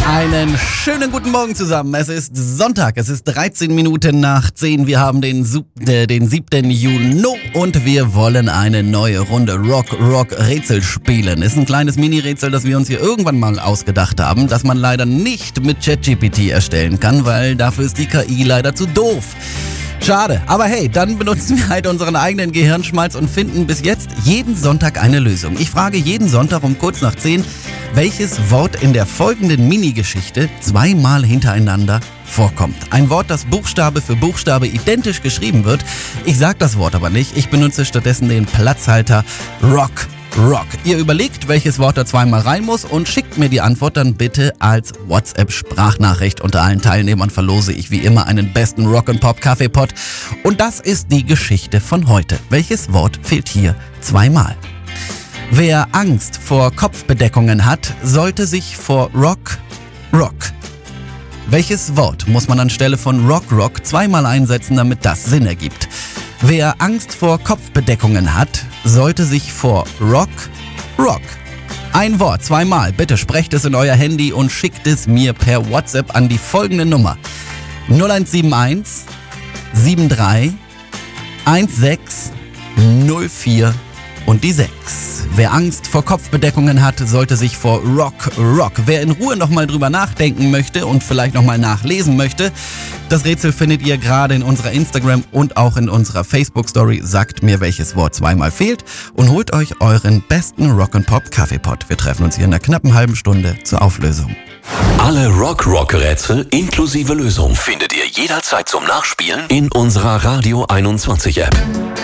Einen schönen guten Morgen zusammen. Es ist Sonntag, es ist 13 Minuten nach 10. Wir haben den 7. Juni und wir wollen eine neue Runde Rock-Rätsel spielen. Ist ein kleines Mini-Rätsel, das wir uns hier irgendwann mal ausgedacht haben, das man leider nicht mit ChatGPT erstellen kann, weil dafür ist die KI leider zu doof. Schade, aber hey, dann benutzen wir halt unseren eigenen Gehirnschmalz und finden bis jetzt jeden Sonntag eine Lösung. Ich frage jeden Sonntag um kurz nach 10, welches Wort in der folgenden Mini-Geschichte zweimal hintereinander vorkommt. Ein Wort, das Buchstabe für Buchstabe identisch geschrieben wird. Ich sag das Wort aber nicht, ich benutze stattdessen den Platzhalter Rock. Ihr überlegt, welches Wort da zweimal rein muss und schickt mir die Antwort dann bitte als WhatsApp-Sprachnachricht. Unter allen Teilnehmern verlose ich wie immer einen besten Rock'n'Pop-Kaffeepot. Und das ist die Geschichte von heute. Welches Wort fehlt hier zweimal? Wer Angst vor Kopfbedeckungen hat, sollte sich vor Rock. Welches Wort muss man anstelle von Rock zweimal einsetzen, damit das Sinn ergibt? Wer Angst vor Kopfbedeckungen hat, sollte sich vor Rock. Ein Wort zweimal. Bitte sprecht es in euer Handy und schickt es mir per WhatsApp an die folgende Nummer: 0171 73 16 04 und die 6. Wer Angst vor Kopfbedeckungen hat, sollte sich vor Rock. Wer in Ruhe nochmal drüber nachdenken möchte und vielleicht nochmal nachlesen möchte, das Rätsel findet ihr gerade in unserer Instagram und auch in unserer Facebook-Story. Sagt mir, welches Wort zweimal fehlt und holt euch euren besten Rock'n'Pop-Kaffeepot. Wir treffen uns hier in einer knappen halben Stunde zur Auflösung. Alle Rock-Rätsel inklusive Lösung findet ihr jederzeit zum Nachspielen in unserer Radio 21 App.